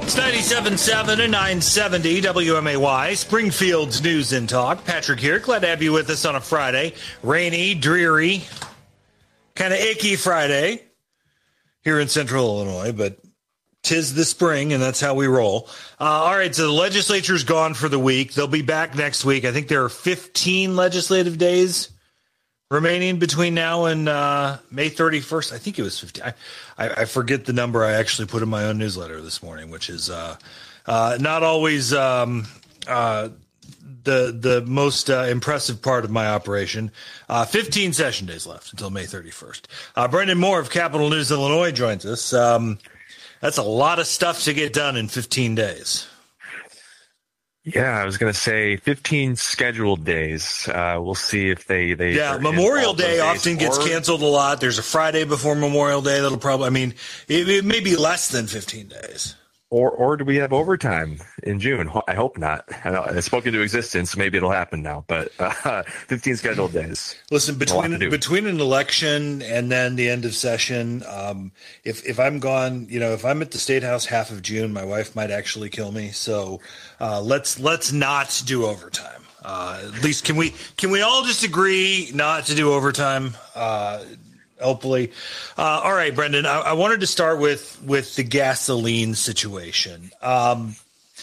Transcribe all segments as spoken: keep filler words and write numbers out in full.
It's ninety-seven point seven and nine seventy W M A Y, Springfield's News and Talk. Patrick here. Glad to have you with us on a Friday. Rainy, dreary, kind of icky Friday here in central Illinois, but tis the spring, and that's how we roll. Uh, all right, so the legislature's gone for the week. They'll be back next week. I think there are fifteen legislative days remaining between now and uh, May thirty-first. I think it was fifteen. I, I, I forget the number I actually put in my own newsletter this morning, which is uh, uh, not always um, uh, the the most uh, impressive part of my operation. Uh, fifteen session days left until May thirty-first. Uh, Brendan Moore of Capital News Illinois joins us. Um, that's a lot of stuff to get done in fifteen days. Yeah, I was going to say fifteen scheduled days. Uh, we'll see if they they. Yeah, Memorial Day often gets canceled a lot. There's a Friday before Memorial Day that'll probably. I mean, it, it may be less than fifteen days. Or or do we have overtime in June? I hope not. I know it's spoken to existence. Maybe it'll happen now. But uh, fifteen scheduled days. Listen, between between an election and then the end of session, um, if if I'm gone, you know, if I'm at the State House half of June, my wife might actually kill me. So uh, let's let's not do overtime. Uh, at least can we can we all just agree not to do overtime? Uh, Hopefully. Uh, all right, Brendan, I, I wanted to start with, with the gasoline situation. Um,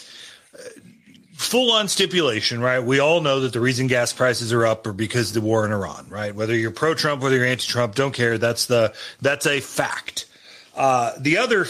full on stipulation, right? We all know that the reason gas prices are up are because of the war in Iran, right? Whether you're pro-Trump, whether you're anti-Trump, don't care. That's the, that's a fact. Uh, the other